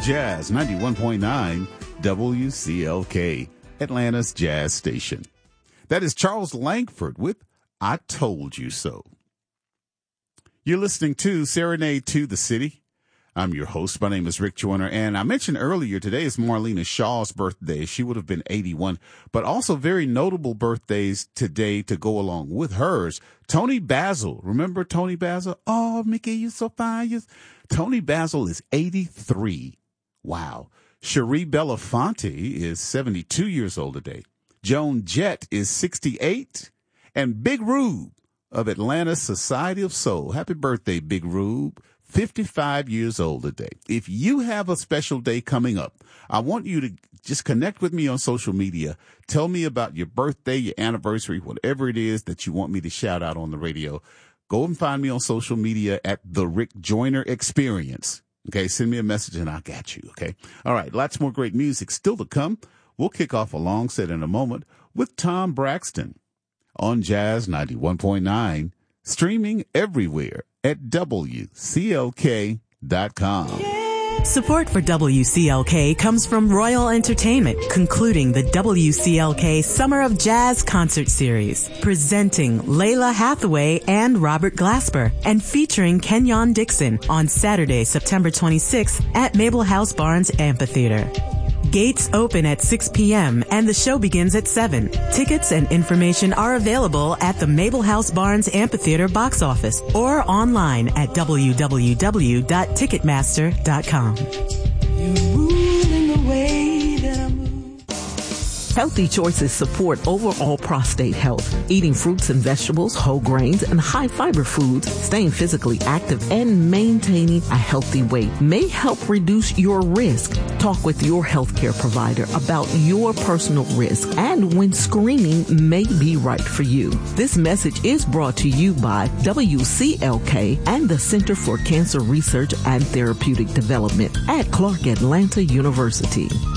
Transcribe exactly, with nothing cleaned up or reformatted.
Jazz ninety-one point nine W C L K, Atlanta's Jazz Station. That is Charles Langford with I Told You So. You're listening to Serenade to the City. I'm your host. My name is Rick Joyner, and I mentioned earlier today is Marlena Shaw's birthday. She would have been eighty-one, but also very notable birthdays today to go along with hers. Tony Basil. Remember Tony Basil? Oh, Mickey, you're so fine. You're... Tony Basil is eighty-three. Wow. Cherie Belafonte is seventy-two years old today. Joan Jett is sixty-eight. And Big Rube of Atlanta Society of Soul. Happy birthday, Big Rube. fifty-five years old today. If you have a special day coming up, I want you to just connect with me on social media. Tell me about your birthday, your anniversary, whatever it is that you want me to shout out on the radio. Go and find me on social media at The Rick Joyner Experience. Okay, send me a message and I'll get you, okay? All right, lots more great music still to come. We'll kick off a long set in a moment with Tom Braxton on Jazz ninety-one point nine, streaming everywhere at W C L K dot com. Support for W C L K comes from Royal Entertainment, concluding the W C L K Summer of Jazz Concert Series, presenting Layla Hathaway and Robert Glasper, and featuring Kenyon Dixon on Saturday, September twenty-sixth at Mabel House Barnes Amphitheater. Gates open at six p.m. and the show begins at seven. Tickets and information are available at the Mabel House Barnes Amphitheater box office or online at w w w dot ticketmaster dot com. Healthy choices support overall prostate health. Eating fruits and vegetables, whole grains, and high-fiber foods, staying physically active, and maintaining a healthy weight may help reduce your risk. Talk with your healthcare provider about your personal risk and when screening may be right for you. This message is brought to you by W C L K and the Center for Cancer Research and Therapeutic Development at Clark Atlanta University.